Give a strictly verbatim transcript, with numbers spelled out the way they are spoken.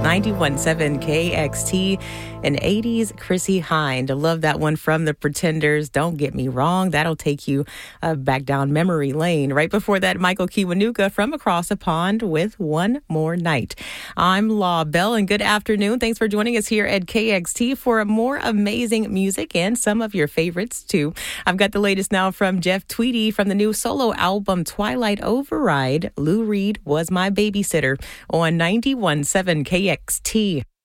ninety-one point seven K X T, and eighties Chrissie Hynde. I love that one from The Pretenders. Don't get me wrong, that'll take you uh, back down memory lane. Right before that, Michael Kiwanuka from Across the Pond with One More Night. I'm Law Bell, and good afternoon. Thanks for joining us here at K X T for more amazing music and some of your favorites, too. I've got the latest now from Jeff Tweedy from the new solo album Twilight Override. Lou Reed Was My Babysitter on ninety-one point seven K X T.